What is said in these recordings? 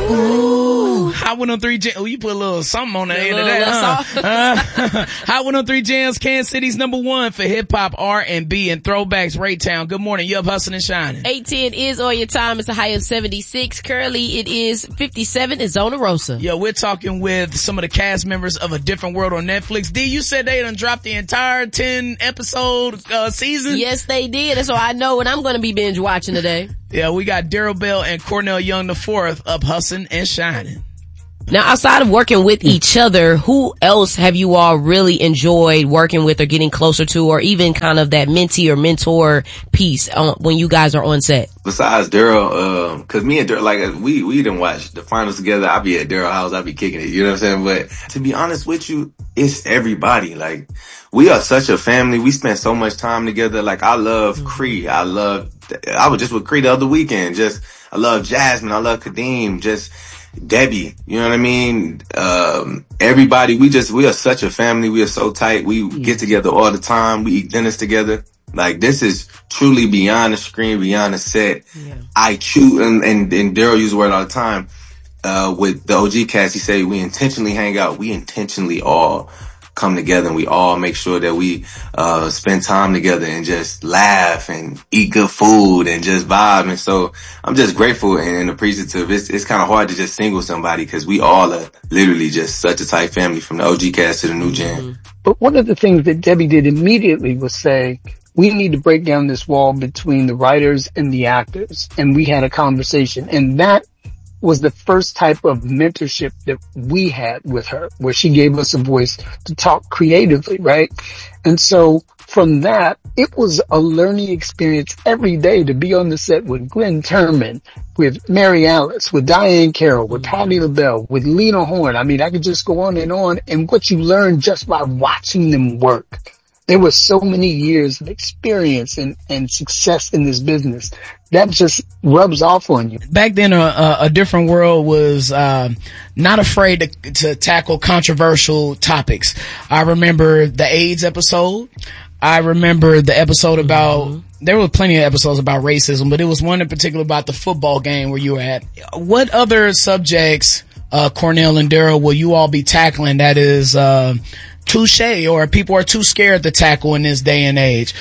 Ooh. Hot 103 Jams. Oh, you put a little something on the end of that, huh? Hot 103 Jams, Kansas City's #1 for hip hop, R&B, and throwbacks. Raytown. Good morning. You up hustling and shining. 8:10 is on your time. It's a high of 76. Currently, it is 57 in Zona Rosa. Yo, we're talking with some of the cast members of A Different World on Netflix. D, you said they done dropped the entire 10 episode season? Yes, they did. And so I know what I'm going to be binge watching today. Yeah, we got Daryl Bell and Cornell Young IV up hustling and shining. Now, outside of working with each other, who else have you all really enjoyed working with or getting closer to, or even kind of that mentee or mentor piece when you guys are on set? Besides Daryl, cause me and Daryl, like, we didn't watch the finals together. I be at Daryl's house, I be kicking it, you know what I'm saying? But to be honest with you, it's everybody. Like, we are such a family. We spend so much time together. Like, I love Cree. I was just with Cree the other weekend. I love Jasmine. I love Kadeem. Debbie, you know what I mean? Everybody, we are such a family. We are so tight. We get together all the time. We eat dinners together. Like, this is truly beyond the screen, beyond the set. Yeah. I choose, and Daryl uses the word all the time, with the OG cast, he say we intentionally hang out. We intentionally all come together, and we all make sure that we spend time together and just laugh and eat good food and just vibe. And so I'm just grateful and appreciative. It's kind of hard to just single somebody because we all are literally just such a tight family, from the OG cast to the new gen. But one of the things that Debbie did immediately was say, we need to break down this wall between the writers and the actors. And we had a conversation, and that was the first type of mentorship that we had with her, where she gave us a voice to talk creatively, right? And so from that, it was a learning experience every day to be on the set with Glenn Turman, with Mary Alice, with Diane Carroll, with Patti LaBelle, with Lena Horne. I mean, I could just go on, and what you learn just by watching them work. There were so many years of experience and success in this business that just rubs off on you. Back then, A Different World was not afraid to tackle controversial topics. I remember the AIDS episode. I remember the episode about, there were plenty of episodes about racism, but it was one in particular about the football game where you were at. What other subjects, Cornell and Daryl, will you all be tackling that is touche, or people are too scared to tackle in this day and age?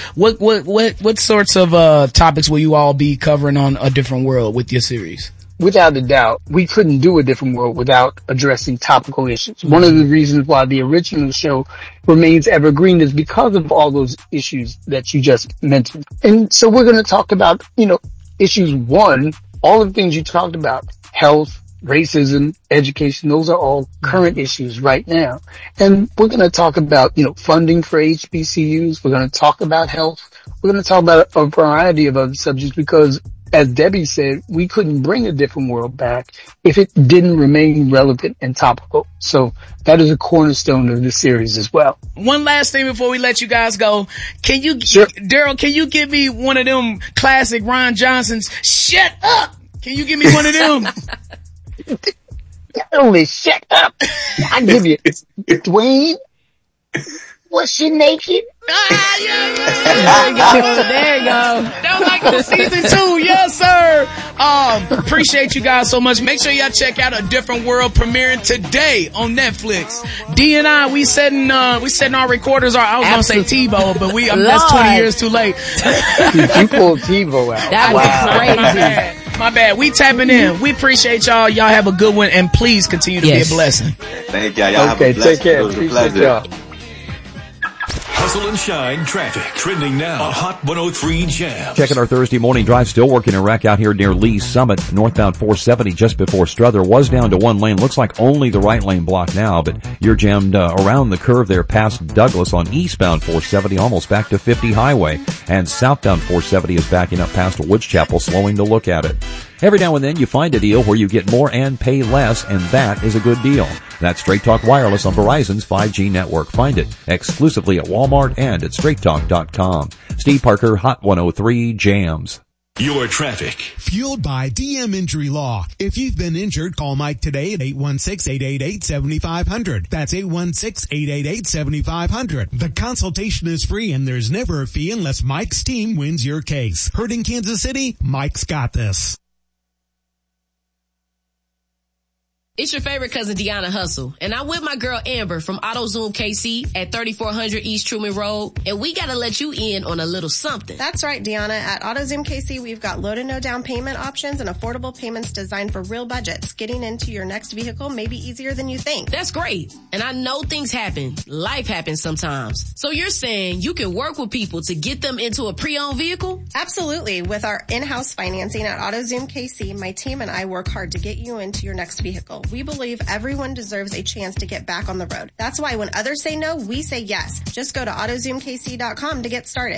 What sorts of topics will you all be covering on A Different World with your series? Without a doubt, we couldn't do A Different World without addressing topical issues. One of the reasons why the original show remains evergreen is because of all those issues that you just mentioned. And so we're going to talk about, issues one, all of the things you talked about, health, racism, education, those are all current issues right now. And we're going to talk about, funding for HBCUs. We're going to talk about health. We're going to talk about a variety of other subjects because, as Debbie said, we couldn't bring A Different World back if it didn't remain relevant and topical. So that is a cornerstone of the series as well. One last thing before we let you guys go. Sure. Daryl, can you give me one of them classic Ron Johnson's, "Shut up"? Can you give me one of them? Only shut up. I give you Dwayne. Was she naked? There you go. That like on season 2. Yes, sir. Appreciate you guys so much. Make sure y'all check out A Different World premiering today on Netflix. D and I, we setting our recorders. I was gonna say TiVo, but that's 20 years too late. You pulled TiVo out. That was crazy. My bad. We tapping in. We appreciate y'all. Y'all have a good one, and please continue to be a blessing. Thank y'all. Y'all have a blessing. Take care. It was a pleasure. Y'all. Hustle and Shine traffic trending now on Hot 103 Jams. Checking our Thursday morning drive, still working a wreck out here near Lee's Summit. Northbound 470 just before Strother was down to one lane. Looks like only the right lane blocked now, but you're jammed around the curve there past Douglas on eastbound 470, almost back to 50 highway. And southbound 470 is backing up past Woods Chapel, slowing to look at it. Every now and then you find a deal where you get more and pay less, and that is a good deal. That's Straight Talk Wireless on Verizon's 5G network. Find it exclusively at Walmart and at straighttalk.com. Steve Parker, Hot 103 Jams. Your traffic. Fueled by DM Injury Law. If you've been injured, call Mike today at 816-888-7500. That's 816-888-7500. The consultation is free and there's never a fee unless Mike's team wins your case. Hurting Kansas City? Mike's got this. It's your favorite cousin, Deanna Hustle, and I'm with my girl Amber from AutoZoom KC at 3400 East Truman Road, and we gotta let you in on a little something. That's right, Deanna. At AutoZoom KC, we've got low to no down payment options and affordable payments designed for real budgets. Getting into your next vehicle may be easier than you think. That's great, and I know things happen. Life happens sometimes. So you're saying you can work with people to get them into a pre-owned vehicle? Absolutely. With our in-house financing at AutoZoom KC, my team and I work hard to get you into your next vehicle. We believe everyone deserves a chance to get back on the road. That's why when others say no, we say yes. Just go to AutoZoomKC.com to get started.